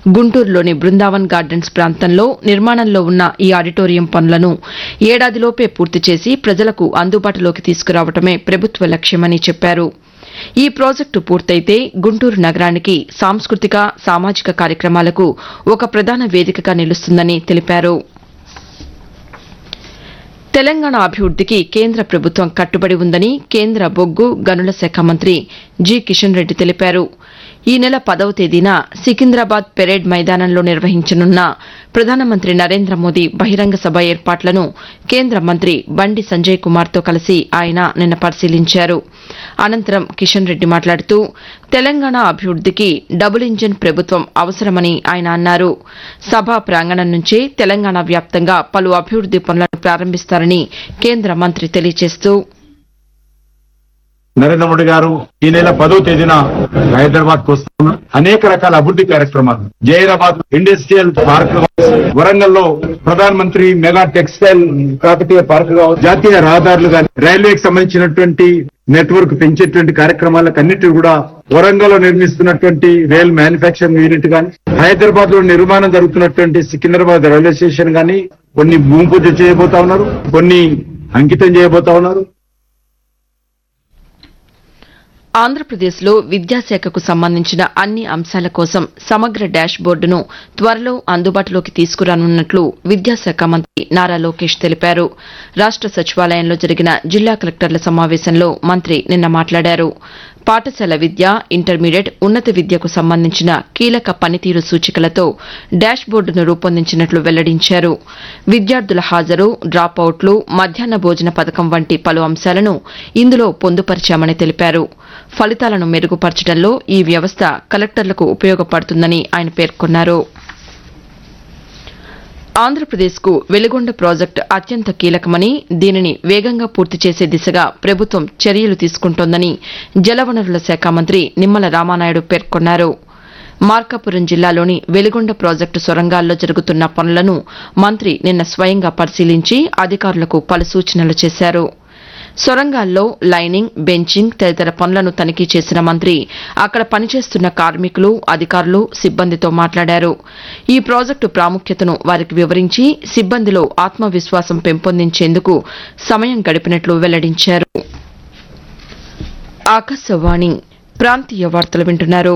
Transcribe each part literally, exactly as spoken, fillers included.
గుంటూరులోని బృందావన్ గార్డెన్స్ ప్రాంతంలో నిర్మాణంలో ఉన్న ఈ ఆడిటోరియం పనులను ఏడాదిలోపే పూర్తి చేసి ప్రజలకు అందుబాటులోకి తీసుకురావడమే ప్రభుత్వ లక్ష్యమని చెప్పారు. ఈ ప్రాజెక్టు పూర్తయితే గుంటూరు నగరానికి సాంస్కృతిక సామాజిక కార్యక్రమాలకు ఒక ప్రధాన వేదికగా నిలుస్తుందని తెలిపారు. తెలంగాణ అభివృద్దికి కేంద్ర ప్రభుత్వం కట్టుబడి ఉందని కేంద్ర బొగ్గు గనుల శాఖ మంత్రి జి కిషన్ రెడ్డి తెలిపారు. ఈ నెల పదవ తేదీన సికింద్రాబాద్ పెరేడ్ మైదానంలో నిర్వహించనున్న ప్రధానమంత్రి నరేంద్ర మోదీ బహిరంగ సభ ఏర్పాట్లను కేంద్ర మంత్రి బండి సంజయ్ కుమార్తో కలిసి ఆయన నిన్న పరిశీలించారు. అనంతరం కిషన్ రెడ్డి మాట్లాడుతూ తెలంగాణ అభివృద్దికి డబుల్ ఇంజిన్ ప్రభుత్వం అవసరమని ఆయన అన్నారు. సభా ప్రాంగణం నుంచే తెలంగాణ వ్యాప్తంగా పలు అభివృద్ది పనులను ప్రారంభిస్తారని కేంద్ర మంత్రి తెలియజేస్తూ నరేంద్ర మోడీ గారు ఈ నెల పదో తేదీన హైదరాబాద్ కు వస్తున్నారు. అనేక రకాల అభివృద్ధి కార్యక్రమాలు జైరాబాద్ ఇండస్ట్రియల్ పార్క్, వరంగల్ లో Pradhan Mantri mega textile Kakatiya park కావచ్చు, జాతీయ రహదారులు కానీ, రైల్వేకి సంబంధించినటువంటి నెట్వర్క్ పెంచేటువంటి కార్యక్రమాలకు అన్నిటి కూడా వరంగల్ లో నిర్మిస్తున్నటువంటి రైల్ మ్యానుఫ్యాక్చరింగ్ యూనిట్ కానీ, హైదరాబాద్ లో నిర్మాణం జరుగుతున్నటువంటి సికింద్రాబాద్ రైల్వే స్టేషన్ కానీ కొన్ని భూమి పూజ చేయబోతా ఉన్నారు, కొన్ని అంకితం చేయబోతా ఉన్నారు. ఆంధ్రప్రదేశ్లో విద్యాశాఖకు సంబంధించిన అన్ని అంశాల కోసం సమగ్ర డాష్ బోర్డును త్వరలో అందుబాటులోకి తీసుకురానున్నట్లు విద్యాశాఖ మంత్రి నారా లోకేష్ తెలిపారు. రాష్ట సచివాలయంలో జరిగిన జిల్లా కలెక్టర్ల సమావేశంలో మంత్రి నిన్న మాట్లాడారు. పాఠశాల విద్య, ఇంటర్మీడియట్, ఉన్నత విద్యకు సంబంధించిన కీలక పనితీరు సూచికలతో డాష్ బోర్డును రూపొందించినట్లు వెల్లడించారు. విద్యార్థుల హాజరు, డ్రాపౌట్లు, మధ్యాహ్న భోజన పథకం వంటి పలు అంశాలను ఇందులో పొందుపరిచామని తెలిపారు. ఫలితాలను మెరుగుపరచడంలో ఈ వ్యవస్థ కలెక్టర్లకు ఉపయోగపడుతుందని ఆయన పేర్కొన్నారు. ఆంధ్రప్రదేశ్కు వెలిగొండ ప్రాజెక్టు అత్యంత కీలకమని, దీనిని వేగంగా పూర్తి చేసే దిశగా ప్రభుత్వం చర్యలు తీసుకుంటోందని జలవనరుల శాఖ మంత్రి నిమ్మల రామానాయుడు పేర్కొన్నారు. మార్కాపురం జిల్లాలోని వెలిగొండ ప్రాజెక్టు సొరంగాల్లో జరుగుతున్న పనులను మంత్రి నిన్న స్వయంగా పరిశీలించి అధికారులకు పలు సూచనలు చేశారు. సొరంగాల్లో లైనింగ్, బెంచింగ్ తదితర పనులను తనిఖీ చేసిన మంత్రి అక్కడ పనిచేస్తున్న కార్మికులు, అధికారులు, సిబ్బందితో మాట్లాడారు. ఈ ప్రాజెక్టు ప్రాముఖ్యతను వారికి వివరించి సిబ్బందిలో ఆత్మవిశ్వాసం పెంపొందించేందుకు సమయం గడిపినట్లు వెల్లడించారు. ఆకాశవాణి ప్రాంతీయ వార్తలు వింటున్నారు.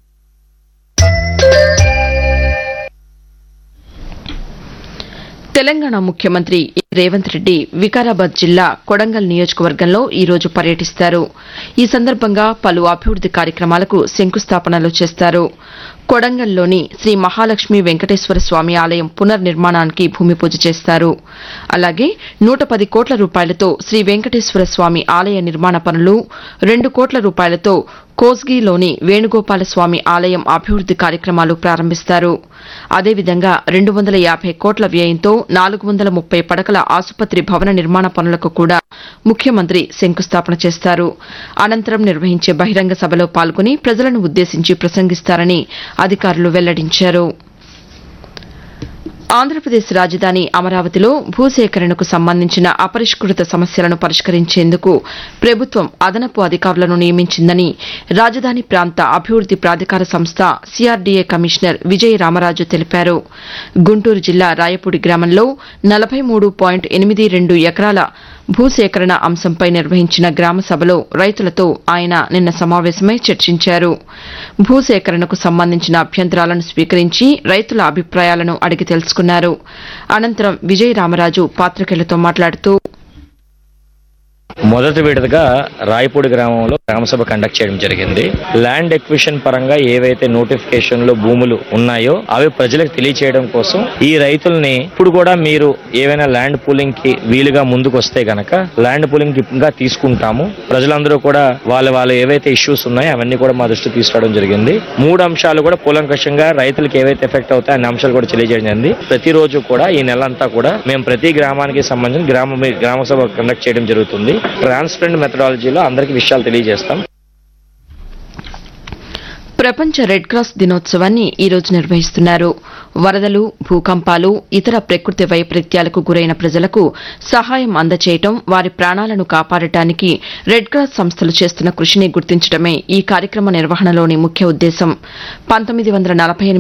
తెలంగాణ ముఖ్యమంత్రి రేవంత్ రెడ్డి వికారాబాద్ జిల్లా కొడంగల్ నియోజకవర్గంలో ఈ రోజు పర్యటిస్తారు. ఈ సందర్భంగా పలు అభివృద్ది కార్యక్రమాలకు శంకుస్థాపనలు చేస్తారు. కొడంగల్లోని శ్రీ మహాలక్ష్మి వెంకటేశ్వర స్వామి ఆలయం పునర్నిర్మాణానికి భూమి పూజ చేస్తారు. అలాగే నూట పది కోట్ల రూపాయలతో శ్రీ వెంకటేశ్వర స్వామి ఆలయ నిర్మాణ పనులు, రెండు కోట్ల రూపాయలతో కోస్గిలోని వేణుగోపాల స్వామి ఆలయం అభివృద్ది కార్యక్రమాలు ప్రారంభిస్తారు. అదేవిధంగా రెండు వందల యాభై కోట్ల వ్యయంతో నాలుగు వందల ముప్పై పడకల ఆసుపత్రి భవన నిర్మాణ పనులకు కూడా ముఖ్యమంత్రి శంకుస్థాపన చేస్తారు. అనంతరం నిర్వహించే బహిరంగ సభలో పాల్గొని ప్రజలను ఉద్దేశించి ప్రసంగిస్తారని అధికారులు వెల్లడించారు. ఆంధ్రప్రదేశ్ రాజధాని అమరావతిలో భూసేకరణకు సంబంధించిన అపరిష్కృత సమస్యలను పరిష్కరించేందుకు ప్రభుత్వం అదనపు అధికారులను నియమించిందని రాజధాని ప్రాంత అభివృద్ది ప్రాధికార సంస్థ సీఆర్డీఏ కమిషనర్ విజయ రామరాజు తెలిపారు. గుంటూరు జిల్లా రాయపూడి గ్రామంలో నలభై మూడు పాయింట్ ఎనిమిది రెండు ఎకరాల భూసేకరణ అంశంపై నిర్వహించిన గ్రామ సభలో రైతులతో ఆయన నిన్న సమావేశమై చర్చించారు. భూసేకరణకు సంబంధించిన అభ్యంతరాలను స్వీకరించి రైతుల అభిప్రాయాలను అడిగి తెలుసుకున్నారు. అనంతరం విజయ రామరాజు పాతికేయులతో మాట్లాడుతూ మొదటి విడతగా రాయపూడి గ్రామంలో గ్రామసభ కండక్ట్ చేయడం జరిగింది. ల్యాండ్ ఎక్విషన్ పరంగా ఏవైతే నోటిఫికేషన్లు భూములు ఉన్నాయో అవి ప్రజలకు తెలియచేయడం కోసం ఈ రైతుల్ని ఇప్పుడు కూడా మీరు ఏవైనా ల్యాండ్ పూలింగ్ కి వీలుగా ముందుకు వస్తే గనక ల్యాండ్ పూలింగ్ గా తీసుకుంటాము. ప్రజలందరూ కూడా వాళ్ళ వాళ్ళ ఏవైతే ఇష్యూస్ ఉన్నాయో అవన్నీ కూడా మా దృష్టికి తీసుకురావడం జరిగింది. మూడు అంశాలు కూడా కూలంకషంగా రైతులకు ఏవైతే ఎఫెక్ట్ అవుతాయో అన్ని అంశాలు కూడా తెలియజేయడం జరిగింది. ప్రతిరోజు కూడా ఈ నెలంతా కూడా మేము ప్రతి గ్రామానికి సంబంధించిన గ్రామ గ్రామ సభ కండక్ట్ చేయడం జరుగుతుంది. ట్రాన్స్పరెంట్ మెథడాలజీలో అందరికీ విషయాలు తెలియజేస్తాం. ప్రపంచ రెడ్ క్రాస్ దినోత్సవాన్ని ఈ రోజు నిర్వహిస్తున్నారు. వరదలు, భూకంపాలు, ఇతర ప్రకృతి వైపరీత్యాలకు గురైన ప్రజలకు సహాయం అందచేయటం, వారి ప్రాణాలను కాపాడటానికి రెడ్ క్రాస్ సంస్థలు చేస్తున్న కృషిని గుర్తించడమే ఈ కార్యక్రమ నిర్వహణలోని ముఖ్య ఉద్దేశం. పంతొమ్మిది వందల నలభై